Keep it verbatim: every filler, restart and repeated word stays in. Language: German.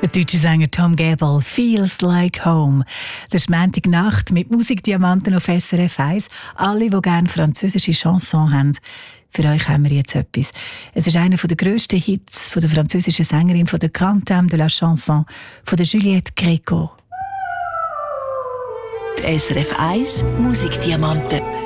Der deutsche Sänger Tom Gabel, «Feels Like Home». Das ist Montagnacht mit Musikdiamanten auf S R F eins. Alle, die gerne französische Chansons haben, für euch haben wir jetzt etwas. Es ist einer der grössten Hits von der französischen Sängerin, von der Grande Dame de la Chanson, von der Juliette Gréco. Die S R F eins Musikdiamanten.